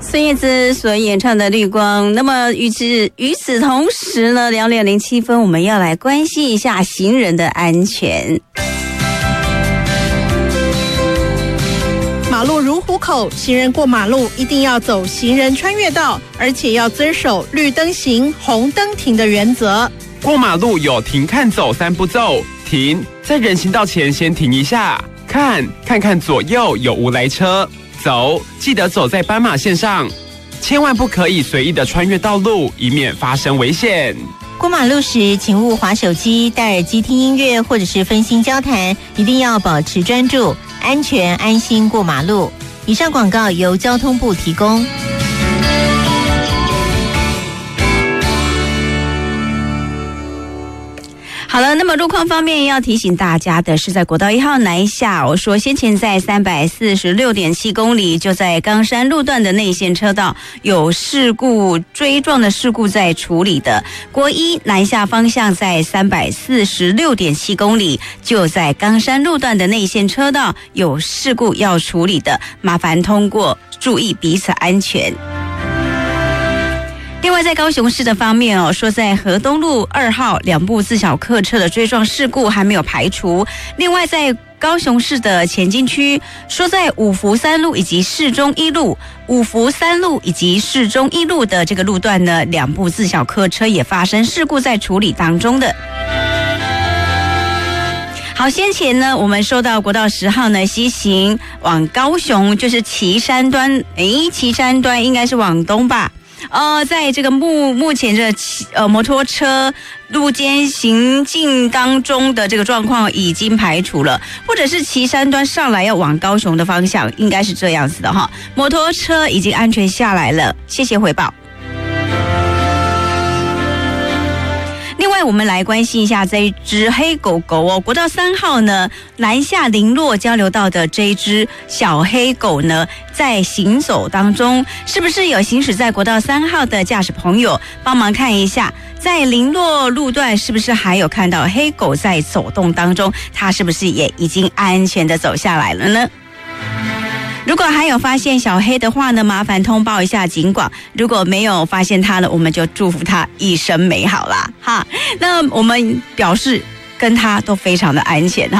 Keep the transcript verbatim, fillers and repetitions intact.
孙燕姿所演唱的《绿光》。那么与此与此同时呢，两点零七分，我们要来关心一下行人的安全。 马路如虎口，行人过马路一定要走行人穿越道，而且要遵守绿灯行、红灯停的原则。 过马路有停、看、走三步骤。停，在人行道前先停一下，看，看看左右有无来车。走，记得走在斑马线上，千万不可以随意的穿越道路，以免发生危险。 过马路时，请勿滑手机、戴耳机听音乐或者是分心交谈，一定要保持专注，安全安心过马路。以上广告由交通部提供。 好了，那么路况方面要提醒大家的是，在国道一号南下，我说先前在三百四十六点七公里，就在冈山路段的内线车道有事故追撞的事故在处理的。国一南下方向在三百四十六点七公里，就在冈山路段的内线车道有事故要处理的，麻烦通过，注意彼此安全。另外，在高雄市的方面哦，说在河东路二号两部自小客车的追撞事故还没有排除。另外，在高雄市的前进区，说在五福三路以及市中一路、五福三路以及市中一路的这个路段呢，两部自小客车也发生事故在处理当中的。好，先前呢，我们收到国道十号呢西行往高雄，就是旗山端，诶，旗山端应该是往东吧。呃，在这个目目前这呃摩托车路肩行进当中的这个状况已经排除了，或者是旗山端上来要往高雄的方向，应该是这样子的哈。摩托车已经安全下来了，谢谢回报。另外，我们来关心一下这一只黑狗狗哦。国道三号呢，南下林落交流道的这一只小黑狗呢，在行走当中，是不是有行驶在国道三号的驾驶朋友帮忙看一下，在林落路段是不是还有看到黑狗在走动当中？它是不是也已经安全的走下来了呢？如果还有发现小黑的话呢，麻烦通报一下警广。如果没有发现它呢，我们就祝福它一生美好啦哈。那我们表示跟它都非常的安全哈。